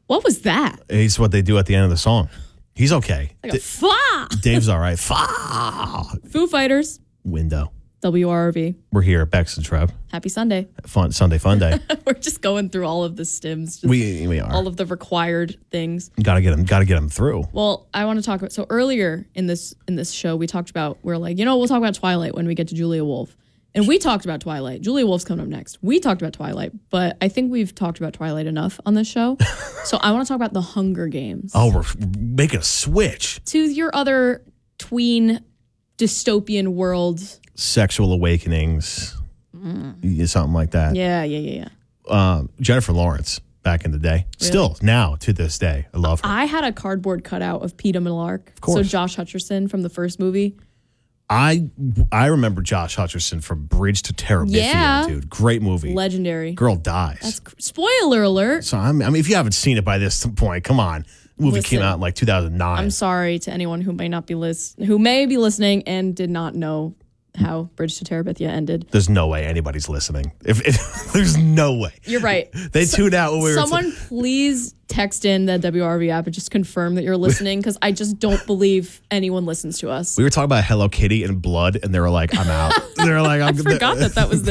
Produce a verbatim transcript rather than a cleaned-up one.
What was that? It's what they do at the end of the song. He's okay. Like a D- fa. Dave's all right. Fa. Foo Fighters. Window. W R R V. We're here at Bex and Trev. Happy Sunday. Fun Sunday fun day. We're just going through all of the stims. Just we we are. all of the required things. Got to get them. Got to get them through. Well, I want to talk about. So earlier in this in this show, we talked about. We're like, you know, we'll talk about Twilight when we get to Julia Wolf, and we talked about Twilight. Julia Wolf's coming up next. We talked about Twilight, but I think we've talked about Twilight enough on this show. So I want to talk about the Hunger Games. Oh, we're making a switch. To your other tween dystopian world. Sexual awakenings, mm. something like that. Yeah, yeah, yeah, yeah. Um, Jennifer Lawrence back in the day, really? Still now to this day, I love her. I had a cardboard cutout of Peeta Mellark. Of course. So Josh Hutcherson from the first movie. I I remember Josh Hutcherson from Bridge to Terabithia, yeah. dude. Great movie. Legendary. Girl dies. That's spoiler alert. So I'm, I mean, if you haven't seen it by this point, come on. The movie Listen, came out in like two thousand nine. I'm sorry to anyone who may not be lis- who may be listening and did not know how Bridge to Terabithia ended. There's no way anybody's listening. If, if there's no way. You're right. They so, tuned out when we were. Someone t- please text in the W R V app and just confirm that you're listening, because I just don't believe anyone listens to us. We were talking about Hello Kitty and blood, and they were like, "I'm out." They were like, "I'm." I forgot that that was the